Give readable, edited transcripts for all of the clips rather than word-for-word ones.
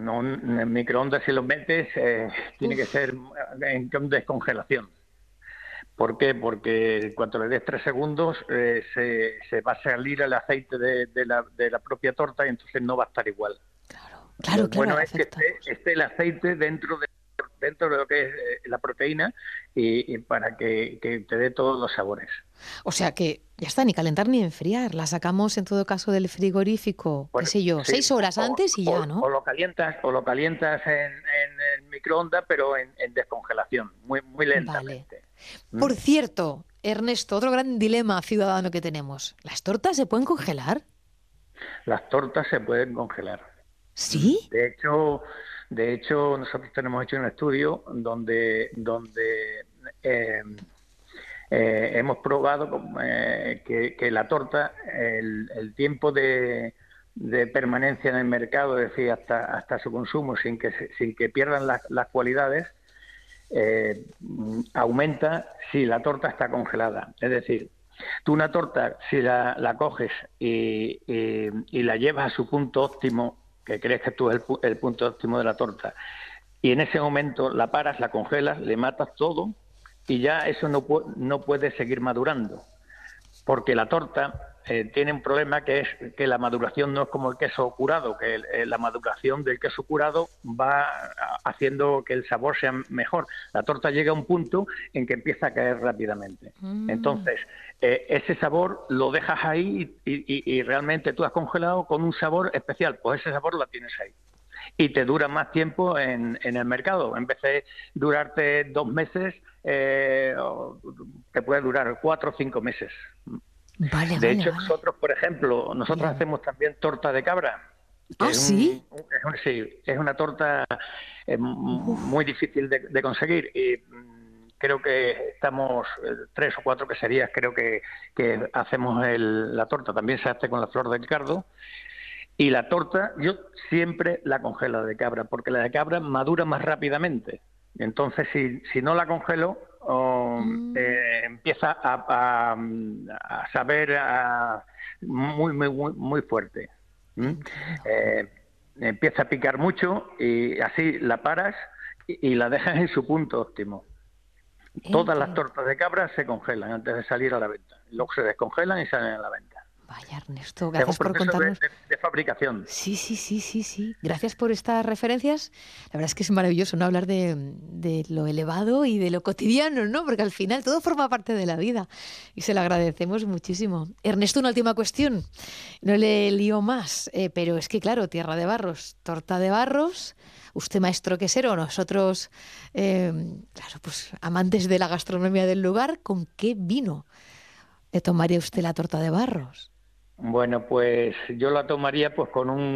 en microondas si lo metes, tiene que ser en descongelación. ¿Por qué? Porque cuando le des 3 segundos se va a salir el aceite de la propia torta y entonces no va a estar igual. Claro, Lo bueno es que afectamos. esté el aceite dentro de lo que es la proteína y para que te dé todos los sabores. O sea que ya está, ni calentar ni enfriar. La sacamos en todo caso del frigorífico, qué Pues, sé yo, sí, 6 horas antes y ya, ¿no? o lo calientas en el microondas, pero en descongelación, muy Vale. lentamente. ¿Mm? Por cierto, Ernesto, otro gran dilema ciudadano que tenemos. ¿Las tortas se pueden congelar? Las tortas se pueden congelar. ¿Mm? ¿Sí? De hecho, nosotros tenemos hecho un estudio donde eh, hemos probado que la torta, el tiempo de permanencia en el mercado, es decir, hasta su consumo, sin que pierdan las cualidades, aumenta si la torta está congelada. Es decir, tú una torta, si la coges y la llevas a su punto óptimo, que crees que tú es el punto óptimo de la torta, y en ese momento la paras, la congelas, le matas todo y ya eso no puede seguir madurando, porque la torta tiene un problema, que es que la maduración no es como el queso curado, que la maduración del queso curado va haciendo que el sabor sea mejor. La torta llega a un punto en que empieza a caer rápidamente. Entonces, ese sabor lo dejas ahí y realmente tú has congelado con un sabor especial, pues ese sabor lo tienes ahí. Y te dura más tiempo en el mercado. En vez de durarte 2 meses, te puede durar 4 o 5 meses. Vale, De vale, hecho, vale. nosotros, por ejemplo, nosotros Bien. hacemos también torta de cabra, que ¿Ah, sí? sí, es una torta Uf. muy difícil de conseguir. Y creo que estamos 3 o 4 queserías, creo que hacemos la torta. También se hace con la flor del cardo. Y la torta, yo siempre la congelo de cabra, porque la de cabra madura más rápidamente. Entonces, si no la congelo, Mm, empieza a saber muy fuerte. ¿Mm? entiendo. Eh, Empieza a picar mucho y así la paras y la dejas en su punto óptimo. Todas las Entiendo. tortas de cabra se congelan antes de salir a la venta. Luego se descongelan y salen a la venta. Vaya, Ernesto, Es un gracias por proceso de, contarnos. de de fabricación. Sí, sí, sí, sí, sí. Gracias por estas referencias. La verdad es que es maravilloso, ¿no? Hablar de lo elevado y de lo cotidiano, ¿no? Porque al final todo forma parte de la vida y se lo agradecemos muchísimo. Ernesto, una última cuestión. No le lío más, pero es que, claro, tierra de barros, torta de barros, usted maestro quesero, nosotros, claro, pues amantes de la gastronomía del lugar, ¿con qué vino le tomaría usted la torta de barros? Bueno, pues yo la tomaría pues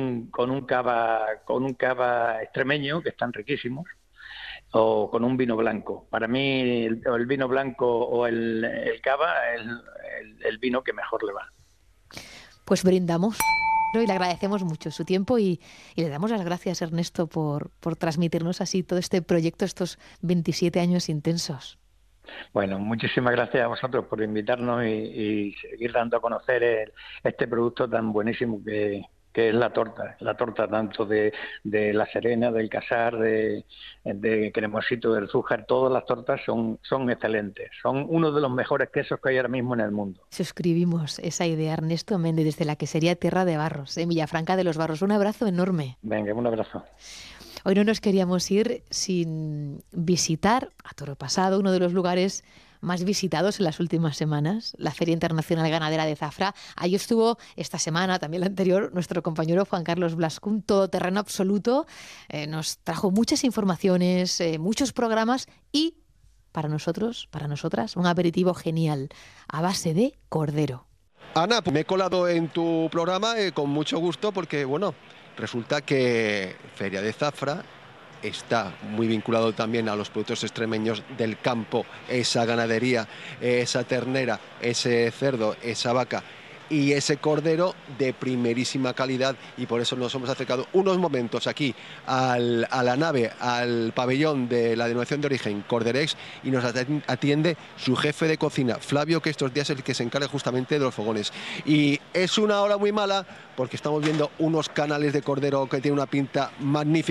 con un cava extremeño, que están riquísimos, o con un vino blanco. Para mí el vino blanco o el cava es el vino que mejor le va. Pues brindamos y le agradecemos mucho su tiempo y le damos las gracias, Ernesto, por transmitirnos así todo este proyecto, estos 27 años intensos. Bueno, muchísimas gracias a vosotros por invitarnos y seguir dando a conocer este producto tan buenísimo que es la torta tanto de La Serena, del Casar, de Cremosito, del Zújar. Todas las tortas son excelentes, son uno de los mejores quesos que hay ahora mismo en el mundo. Suscribimos esa idea, Ernesto Méndez, desde la quesería Tierra de Barros, en Villafranca de los Barros. Un abrazo enorme. Venga, un abrazo. Hoy no nos queríamos ir sin visitar a Toro Pasado, uno de los lugares más visitados en las últimas semanas, la Feria Internacional Ganadera de Zafra. Allí estuvo esta semana, también la anterior, nuestro compañero Juan Carlos Blascún, todoterreno absoluto. Nos trajo muchas informaciones, muchos programas y, para nosotros, para nosotras, un aperitivo genial a base de cordero. Ana, pues me he colado en tu programa con mucho gusto porque, bueno, resulta que Feria de Zafra está muy vinculado también a los productos extremeños del campo, esa ganadería, esa ternera, ese cerdo, esa vaca y ese cordero de primerísima calidad, y por eso nos hemos acercado unos momentos aquí a la nave, al pabellón de la denominación de origen Corderex, y nos atiende su jefe de cocina, Flavio, que estos días es el que se encarga justamente de los fogones. Y es una hora muy mala porque estamos viendo unos canales de cordero que tienen una pinta magnífica.